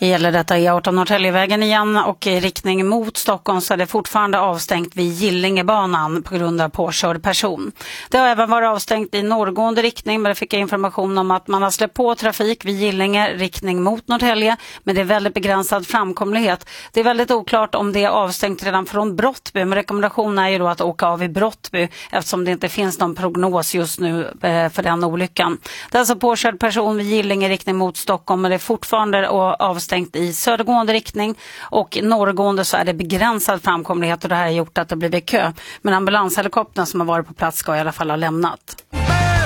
Gäller detta E18 Norrtäljevägen igen och i riktning mot Stockholm så är det fortfarande avstängt vid Gillingebanan på grund av påkörd person. Det har även varit avstängt i norrgående riktning, men det fick jag information om att man har släppt på trafik vid Gillinge riktning mot Norrtälje, men det är väldigt begränsad framkomlighet. Det är väldigt oklart om det är avstängt redan från Brottby, men rekommendationen är ju då att åka av i Brottby eftersom det inte finns någon prognos just nu för den olyckan. Det är alltså påkörd person vid Gillinge riktning mot Stockholm, men det är fortfarande avstängt i södergående riktning och norrgående så är det begränsad framkomlighet och det här har gjort att det blivit kö. Men ambulanshelikoptern som har varit på plats ska i alla fall ha lämnat.